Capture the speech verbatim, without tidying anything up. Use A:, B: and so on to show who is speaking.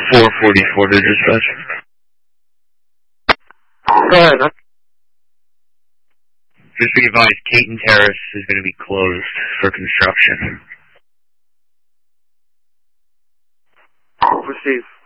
A: four forty-four to dispatch.
B: Go ahead, huh?
A: Just be advised, Caton Terrace is going to be closed for construction.
B: Receive.